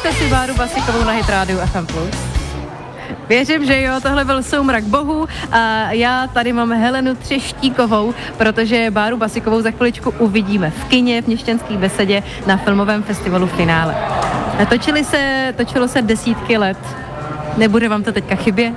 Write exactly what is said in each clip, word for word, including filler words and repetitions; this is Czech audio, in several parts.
jste si Báru Basikovou na Hit Rádiu F M plus? Věřím, že jo, tohle byl Soumrak bohů a já tady mám Helenu Třeštíkovou, protože Báru Basikovou za chviličku uvidíme v kině v Měšťanské besedě na filmovém festivalu Finále. Točili se, točilo se desítky let. Nebude vám to teďka chybět?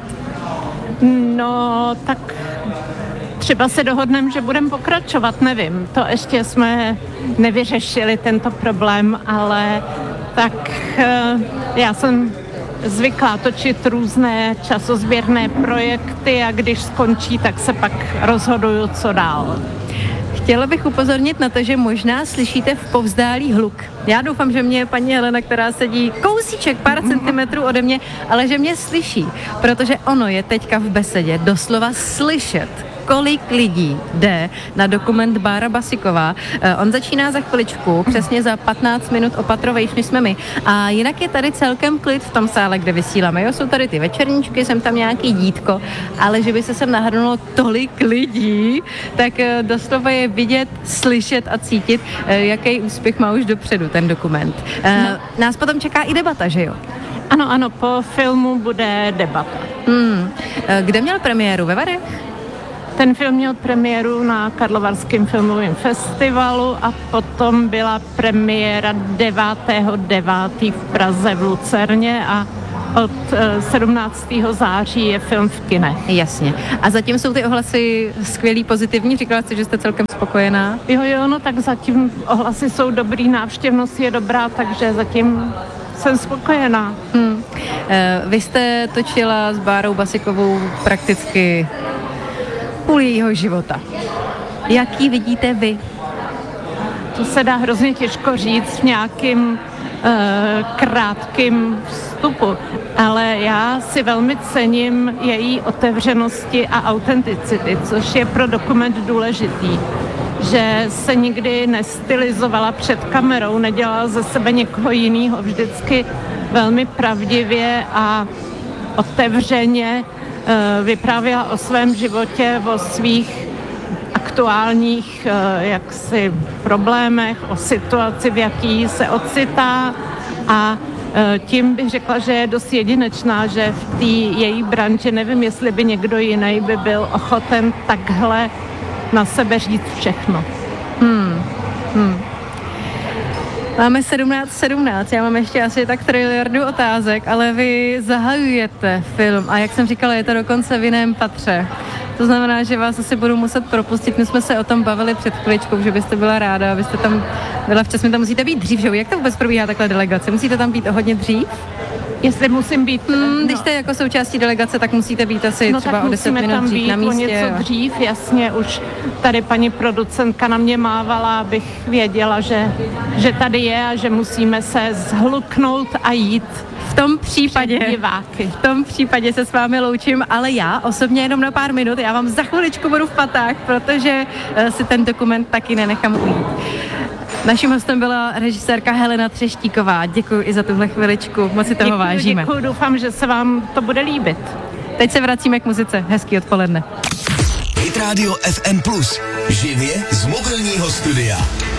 No, tak třeba se dohodneme, že budeme pokračovat, nevím. To ještě jsme nevyřešili tento problém, ale tak já jsem zvyklá točit různé časozběrné projekty a když skončí, tak se pak rozhoduju, co dál. Chtěla bych upozornit na to, že možná slyšíte v povzdálí hluk. Já doufám, že mě paní Helena, která sedí kousíček, pár centimetrů ode mě, ale že mě slyší, protože ono je teďka v besedě doslova slyšet, kolik lidí jde na dokument Bára Basiková. On začíná za chviličku, přesně za patnáct minut opatrovejš, než jsme my. A jinak je tady celkem klid v tom sále, kde vysíláme. Jo, jsou tady ty večerníčky, jsem tam nějaký dítko, ale že by se sem nahrnulo tolik lidí, tak doslova je vidět, slyšet a cítit, jaký úspěch má už dopředu ten dokument. No. Nás potom čeká i debata, že jo? Ano, ano, po filmu bude debata. Hmm. Kde měl premiéru? Ve Varech? Ten film měl premiéru na Karlovarském filmovém festivalu a potom byla premiéra devátého devátého v Praze v Lucerně a od sedmnáctého září je film v kinech. Jasně. A zatím jsou ty ohlasy skvělý, pozitivní? Říkala jste, že jste celkem spokojená? Jo, jo, no tak zatím ohlasy jsou dobrý, návštěvnost je dobrá, takže zatím jsem spokojená. Hmm. Vy jste točila s Bárou Basikovou prakticky půl jejího života. Jaký vidíte vy? To se dá hrozně těžko říct v nějakým uh, krátkým vstupu, ale já si velmi cením její otevřenosti a autenticity, což je pro dokument důležitý. Že se nikdy nestylizovala před kamerou, nedělala ze sebe někoho jiného, vždycky velmi pravdivě a otevřeně vyprávěla o svém životě, o svých aktuálních jaksi problémech, o situaci, v jaký se ocitá a tím bych řekla, že je dost jedinečná, že v té její branži, nevím, jestli by někdo jiný by byl ochoten takhle na sebe říct všechno. Hmm. Hmm. Máme sedmnáct sedmnáct, já mám ještě asi tak triliardu otázek, ale vy zahajujete film a jak jsem říkala, je to dokonce v jiném patře. To znamená, že vás asi budu muset propustit. My jsme se o tom bavili před chviličkou, že byste byla ráda, abyste tam byla včas. My tam musíte být dřív, že? Jak to vůbec probíhá takhle delegace? Musíte tam být o hodně dřív? Jestli musím být... Hmm, no. Když jste jako součástí delegace, tak musíte být asi no, třeba o deset minut dřív na místě. No tak něco dřív, jasně, už tady paní producentka na mě mávala, abych věděla, že, že tady je a že musíme se zhluknout a jít. V tom případě, v tom případě se s vámi loučím, ale já osobně jenom na pár minut, já vám za chviličku budu v patách, protože uh, si ten dokument taky nenechám ujít. Naším hostem byla režisérka Helena Třeštíková. Děkuji i za tuhle chviličku, moc si toho děkuji, vážíme. Děkuji, doufám, že se vám to bude líbit. Teď se vracíme k muzice. Hezký odpoledne. Hit Radio F M plus. Živě z mobilního studia.